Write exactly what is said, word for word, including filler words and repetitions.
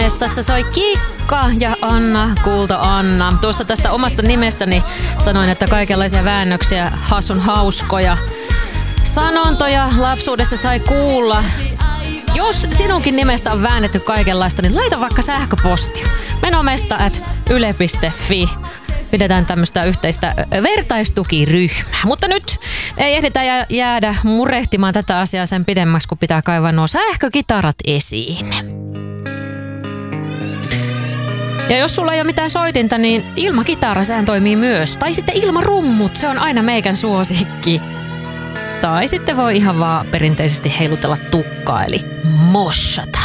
Yes, tässä soi Kikka ja Anna, Kulta Anna. Tuossa tästä omasta nimestäni sanoin, että kaikenlaisia väännöksiä, hassun hauskoja sanontoja lapsuudessa sai kuulla. Jos sinunkin nimestä on väännetty kaikenlaista, niin laita vaikka sähköpostia. menomesta at yle piste fi. Pidetään tämmöistä yhteistä vertaistukiryhmää. Mutta nyt ei ehditä jäädä murehtimaan tätä asiaa sen pidemmäksi, kun pitää kaivaa nuo sähkökitarat esiin. Ja jos sulla ei ole mitään soitinta, niin ilmakitara, sehän toimii myös. Tai sitten ilmarummut, se on aina meikän suosikki. Tai sitten voi ihan vaan perinteisesti heilutella tukkaa, eli moshata.